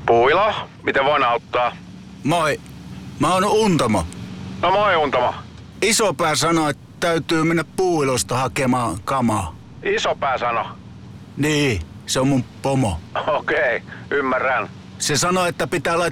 Puilo, miten voin auttaa? Moi, mä oon Untamo. No moi Untamo. Isopää sanoi, että täytyy mennä Puuilosta hakemaan kamaa. Isopää sano. Niin, se on mun pomo. Okei, ymmärrän. Se sanoi, että pitää laittaa